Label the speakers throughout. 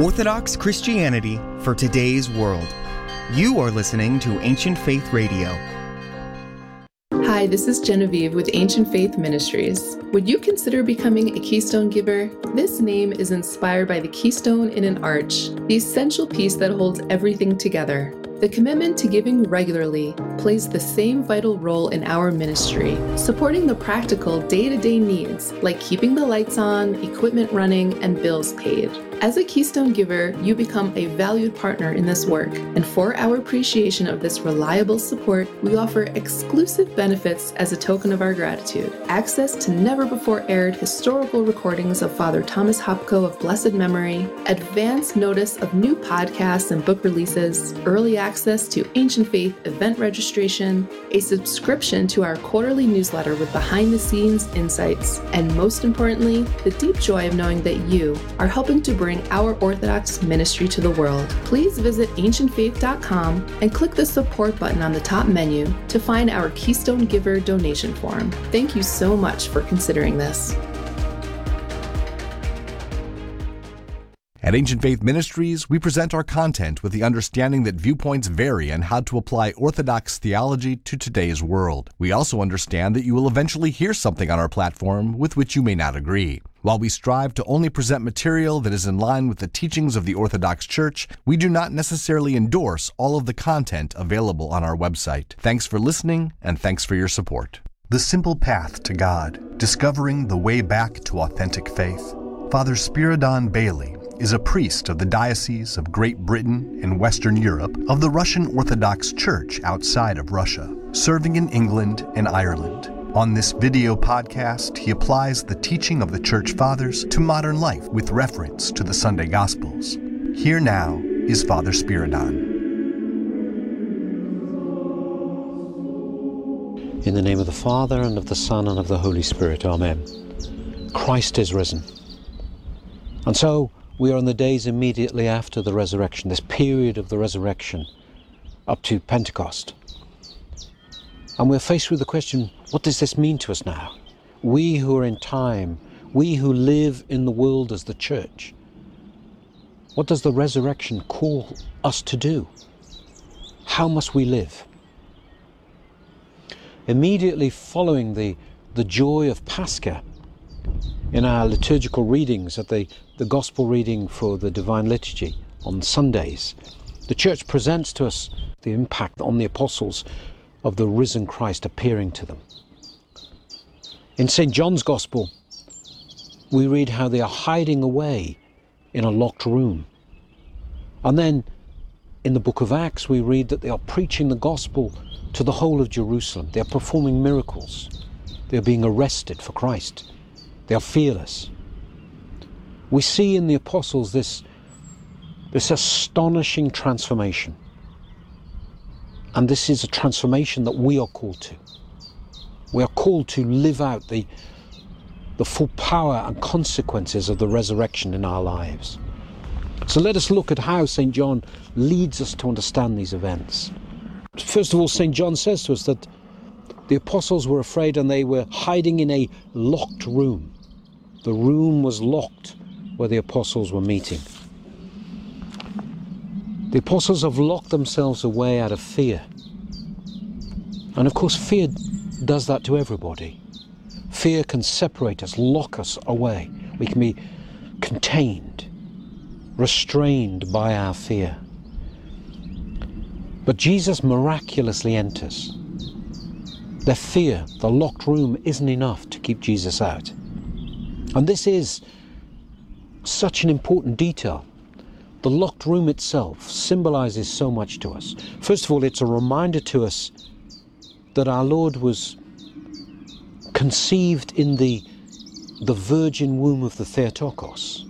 Speaker 1: Orthodox Christianity for today's world. You are listening to Ancient Faith Radio.
Speaker 2: Hi, this is Genevieve with Ancient Faith Ministries. Would you consider becoming a Keystone Giver? This name is inspired by the keystone in an arch, the essential piece that holds everything together. The commitment to giving regularly plays the same vital role in our ministry, supporting the practical day-to-day needs like keeping the lights on, equipment running, and bills paid. As a Keystone Giver, you become a valued partner in this work, and for our appreciation of this reliable support, we offer exclusive benefits as a token of our gratitude. Access to never-before-aired historical recordings of Father Thomas Hopko of blessed memory, advance notice of new podcasts and book releases, early access to Ancient Faith event registration, a subscription to our quarterly newsletter with behind-the-scenes insights, and most importantly, the deep joy of knowing that you are helping to bring our Orthodox ministry to the world. Please visit ancientfaith.com and click the support button on the top menu to find our Keystone Giver donation form. Thank you so much for considering this.
Speaker 3: At Ancient Faith Ministries, we present our content with the understanding that viewpoints vary and how to apply Orthodox theology to today's world. We also understand that you will eventually hear something on our platform with which you may not agree. While we strive to only present material that is in line with the teachings of the Orthodox Church, we do not necessarily endorse all of the content available on our website. Thanks for listening, and thanks for your support. The Simple Path to God, Discovering the Way Back to Authentic Faith. Father Spiridon Bailey is a priest of the Diocese of Great Britain in Western Europe of the Russian Orthodox Church outside of Russia, serving in England and Ireland. On this video podcast, he applies the teaching of the Church Fathers to modern life with reference to the Sunday Gospels. Here now is Father Spiridon.
Speaker 4: In the name of the Father, and of the Son, and of the Holy Spirit. Amen. Christ is risen. And so, we are in the days immediately after the resurrection, this period of the resurrection up to Pentecost. And we're faced with the question, what does this mean to us now? We who are in time, we who live in the world as the church, what does the resurrection call us to do? How must we live? Immediately following the joy of Pascha, in our liturgical readings at the Gospel reading for the Divine Liturgy on Sundays, the Church presents to us the impact on the apostles of the risen Christ appearing to them. In St. John's Gospel, we read how they are hiding away in a locked room. And then in the book of Acts, we read that they are preaching the gospel to the whole of Jerusalem. They are performing miracles. They are being arrested for Christ. They are fearless. We see in the apostles this astonishing transformation. And this is a transformation that we are called to. We are called to live out the full power and consequences of the resurrection in our lives. So let us look at how St. John leads us to understand these events. First of all, St. John says to us that the apostles were afraid and they were hiding in a locked room. The room was locked where the apostles were meeting. The apostles have locked themselves away out of fear. And of course, fear does that to everybody. Fear can separate us, lock us away. We can be contained, restrained by our fear. But Jesus miraculously enters. Their fear, the locked room, isn't enough to keep Jesus out. And this is such an important detail. The locked room itself symbolizes so much to us. First of all, it's a reminder to us that our Lord was conceived in the virgin womb of the Theotokos.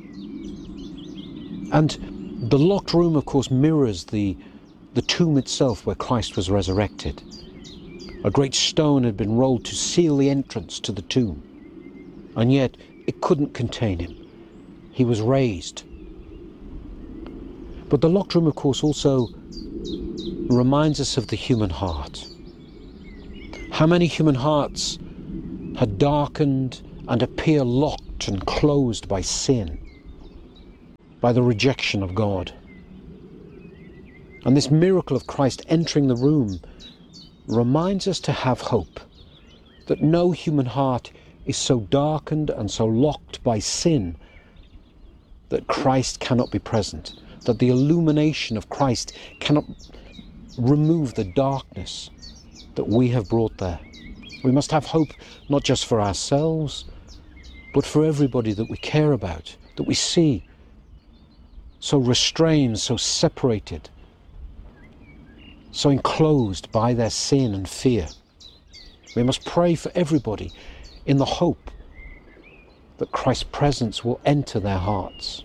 Speaker 4: And the locked room, of course, mirrors the tomb itself where Christ was resurrected. A great stone had been rolled to seal the entrance to the tomb. And yet, it couldn't contain him. He was raised. But the locked room, of course, also reminds us of the human heart. How many human hearts had darkened and appear locked and closed by sin? by the rejection of God. And this miracle of Christ entering the room reminds us to have hope, that no human heart is so darkened and so locked by sin that Christ cannot be present, that the illumination of Christ cannot remove the darkness that we have brought there. We must have hope not just for ourselves, but for everybody that we care about, that we see so restrained, so separated, so enclosed by their sin and fear. We must pray for everybody in the hope that Christ's presence will enter their hearts.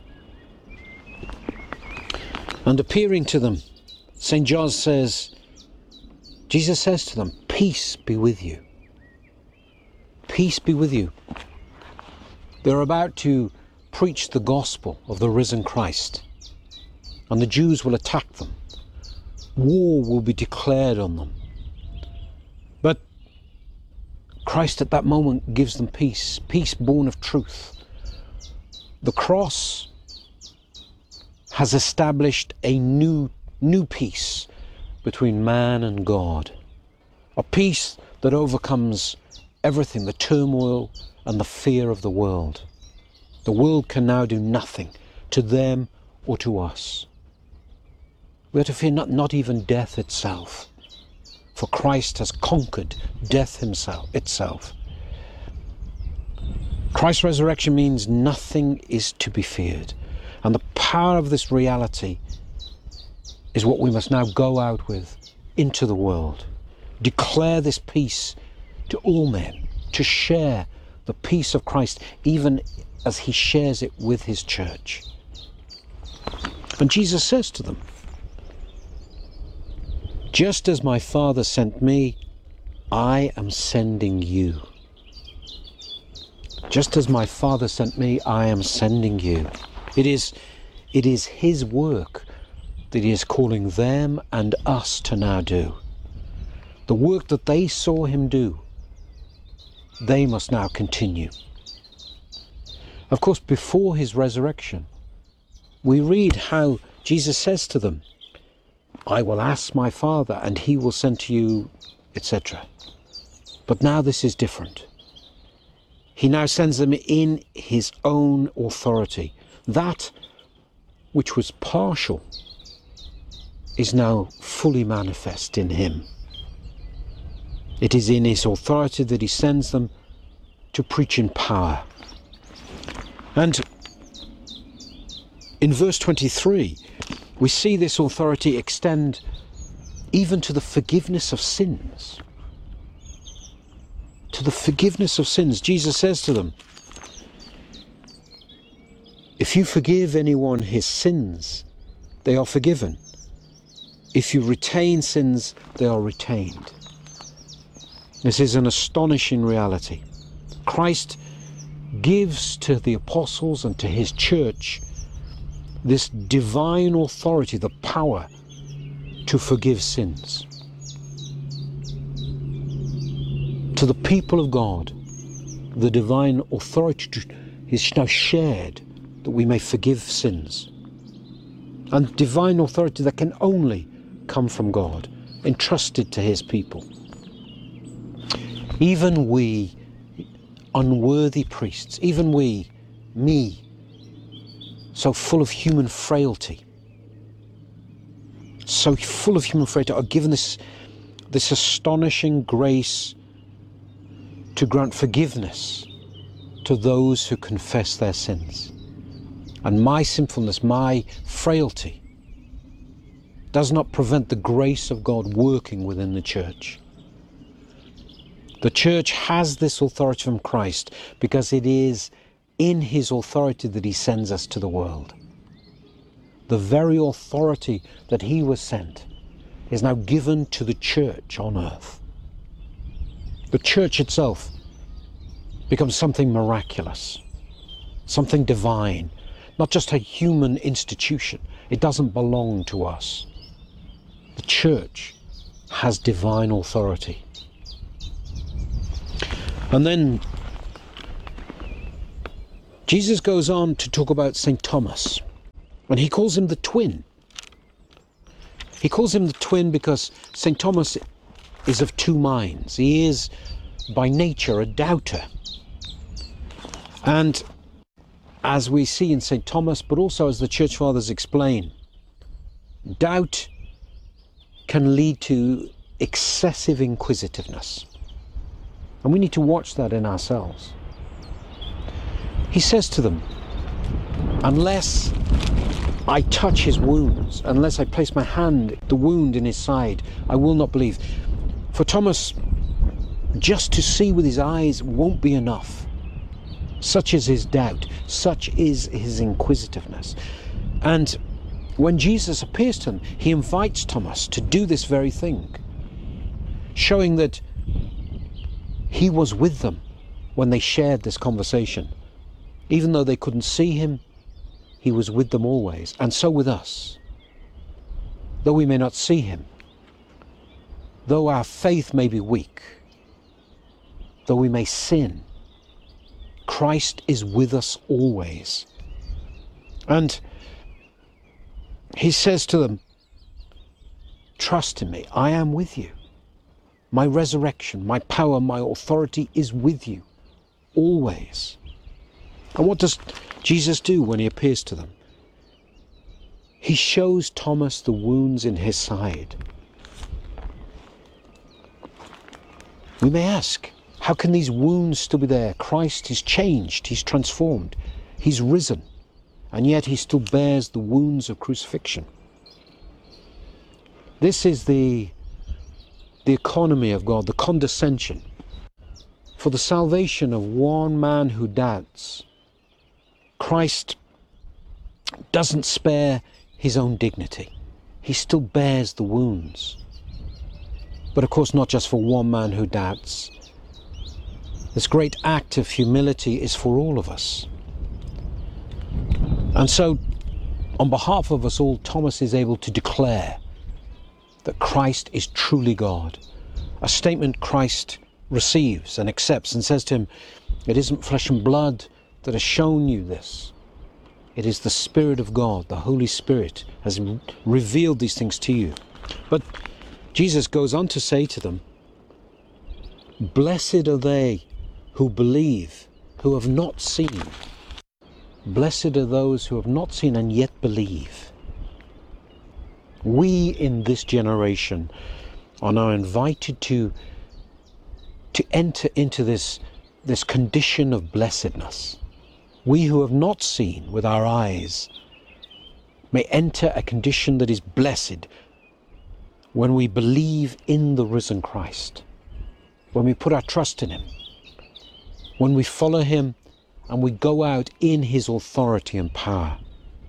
Speaker 4: And appearing to them, St. John says, Jesus says to them, "Peace be with you." Peace be with you. They're about to preach the gospel of the risen Christ, and the Jews will attack them. War will be declared on them. But Christ at that moment gives them peace, peace born of truth. The cross has established a new peace between man and God, a peace that overcomes everything, the turmoil and the fear of the world. The world can now do nothing to them or to us. We are to fear not even death itself, for Christ has conquered death itself. Christ's resurrection means nothing is to be feared, and the power of this reality is what we must now go out with into the world. Declare this peace to all men, to share the peace of Christ even as he shares it with his church. And Jesus says to them, "Just as my Father sent me, I am sending you." Just as my Father sent me, I am sending you. It is his work that he is calling them and us to now do. The work that they saw him do, they must now continue. Of course, before his resurrection, we read how Jesus says to them, "I will ask my Father and he will send to you," etc. But now this is different. He now sends them in his own authority. That which was partial is now fully manifest in him. It is in his authority that he sends them to preach in power. And in verse 23, we see this authority extend even to the forgiveness of sins. To the forgiveness of sins. Jesus says to them, "If you forgive anyone his sins, they are forgiven. If you retain sins, they are retained." This is an astonishing reality. Christ gives to the apostles and to his church this divine authority, the power to forgive sins. To the people of God, the divine authority is now shared that we may forgive sins. And divine authority that can only come from God, entrusted to his people. Even we, unworthy priests, even we, me, so full of human frailty, are given this astonishing grace to grant forgiveness to those who confess their sins. And my sinfulness, my frailty, does not prevent the grace of God working within the church. The church has this authority from Christ because it is in his authority that he sends us to the world. The very authority that he was sent is now given to the church on earth. The church itself becomes something miraculous, something divine, not just a human institution. It doesn't belong to us. The church has divine authority. And then Jesus goes on to talk about St. Thomas. And he calls him the twin. He calls him the twin because St. Thomas is of two minds. He is by nature a doubter. And as we see in St. Thomas, but also as the Church Fathers explain, doubt can lead to excessive inquisitiveness. And we need to watch that in ourselves. He says to them, unless I touch his wounds, unless I place my hand, the wound in his side, I will not believe. For Thomas, just to see with his eyes won't be enough. Such is his doubt, such is his inquisitiveness. And when Jesus appears to him, he invites Thomas to do this very thing, showing that he was with them when they shared this conversation. Even though they couldn't see him, he was with them always, and so with us. Though we may not see him, though our faith may be weak, though we may sin, Christ is with us always. And he says to them, trust in me, I am with you. My resurrection, my power, my authority is with you always. And what does Jesus do when he appears to them? He shows Thomas the wounds in his side. We may ask, how can these wounds still be there? Christ is changed, he's transformed, he's risen, and yet he still bears the wounds of crucifixion. This is the economy of God, the condescension. For the salvation of one man who doubts, Christ doesn't spare his own dignity. He still bears the wounds. But of course, not just for one man who doubts. This great act of humility is for all of us. And so, on behalf of us all, Thomas is able to declare that Christ is truly God. A statement Christ receives and accepts and says to him, it isn't flesh and blood that has shown you this. It is the Spirit of God, the Holy Spirit has revealed these things to you. But Jesus goes on to say to them, blessed are they who believe, who have not seen. Blessed are those who have not seen and yet believe. We in this generation are now invited to enter into this condition of blessedness. We who have not seen with our eyes may enter a condition that is blessed when we believe in the risen Christ, when we put our trust in him, when we follow him and we go out in his authority and power.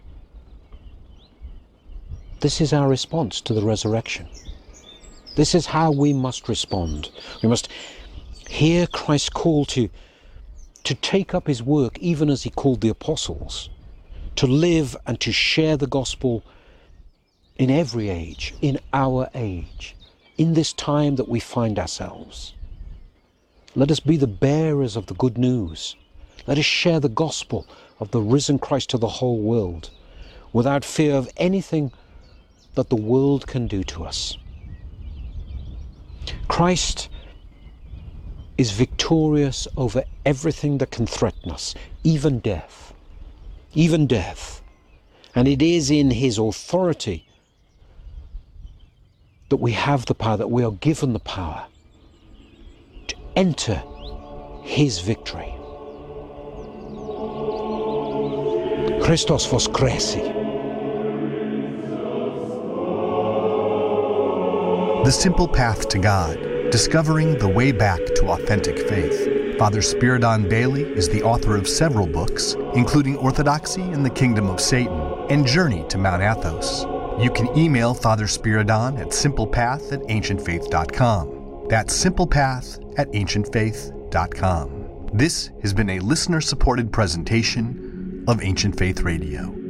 Speaker 4: This is our response to the resurrection. This is how we must respond. We must hear Christ's call to take up his work, even as he called the apostles, to live and to share the gospel in every age, in our age, in this time that we find ourselves. Let us be the bearers of the good news. Let us share the gospel of the risen Christ to the whole world, without fear of anything that the world can do to us. Christ is victorious over everything that can threaten us, even death. Even death. And it is in his authority that we have the power, that we are given the power to enter his victory. Christos Voskreси.
Speaker 3: The Simple Path to God, Discovering the Way Back to Authentic Faith. Father Spiridon Bailey is the author of several books, including Orthodoxy in the Kingdom of Satan and Journey to Mount Athos. You can email Father Spiridon at simplepath@ancientfaith.com. That's simplepath@ancientfaith.com. This has been a listener-supported presentation of Ancient Faith Radio.